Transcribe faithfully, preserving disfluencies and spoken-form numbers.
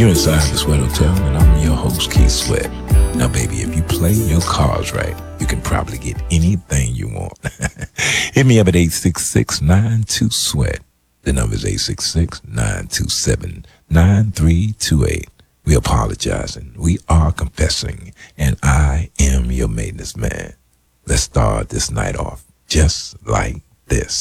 You're inside the Sweat Hotel, and I'm your host, Keith Sweat. Now, baby, if you play your cards right, you can probably get anything you want. Hit me up at eight six six, nine two, sweat. The number is eight six six, nine two seven, nine three two eight. We apologizing. We are confessing. And I am your maintenance man. Let's start this night off just like this.